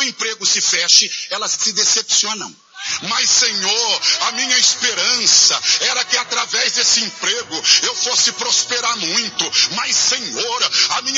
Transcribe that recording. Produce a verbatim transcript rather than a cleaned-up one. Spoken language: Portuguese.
emprego se feche, elas se decepcionam. Mas, Senhor, a minha esperança era que através desse emprego eu fosse prosperar muito. Mas, Senhor, a minha